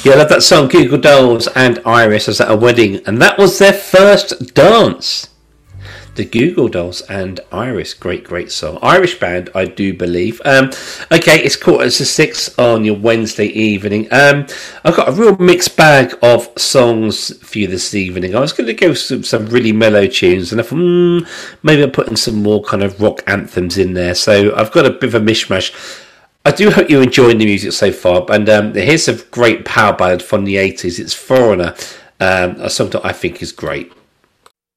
Yeah, I love that song. Google Dolls and Iris was at a wedding, and that was their first dance. The Google Dolls and Iris, great song. Irish band, I do believe. Okay, it's 5:45 on your Wednesday evening. I've got a real mixed bag of songs for you this evening. I was going to go some really mellow tunes, and I thought maybe I'm putting some more kind of rock anthems in there. So I've got a bit of a mishmash. I do hope you're enjoying the music so far, and here's a great power ballad from the 80s. It's Foreigner, a song that I think is great.